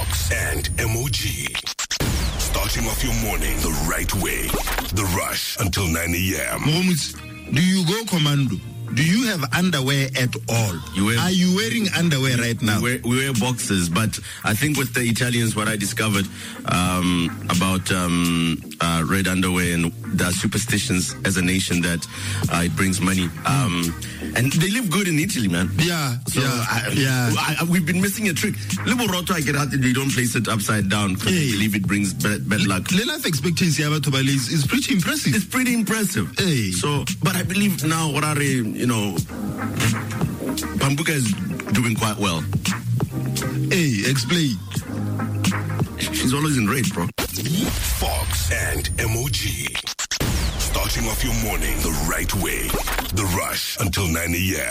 Fox and MOG. Starting off your morning the right way. The Rush until 9 a.m. Mohammed, do you go commando? Do you have underwear at all? Are you wearing underwear right now? We wear boxers, but I think with the Italians, what I discovered about red underwear and the superstitions as a nation that it brings money. And they live good in Italy, man. Yeah. So we've been missing a trick. Little roto, I get out they don't place it upside down because they believe it brings bad luck. The life expectancy is pretty impressive. It's pretty impressive. Hey. So, but I believe now, Pambuka is doing quite well. Hey, explain. She's always in red, bro. Fox and MOG. Starting off your morning the right way. The Rush until 9 a.m.